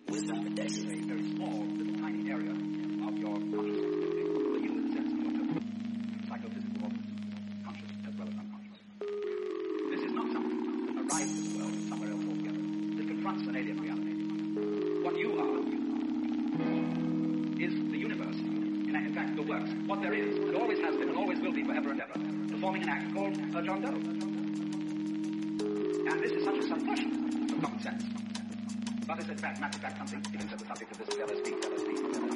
This is a very small, little tiny area of your consciousness, the human sense of your total psychophysical organism, conscious as well as unconscious. This is not something that arrives in the world somewhere else altogether. This confronts an alien reality. What you are is the universe. In fact, the works, what there is, and always has been and always will be forever and ever, performing an act called a John Doe. And this is such a subversion of common sense. But is in fact, matter of fact, something, even so the subject of this LSD.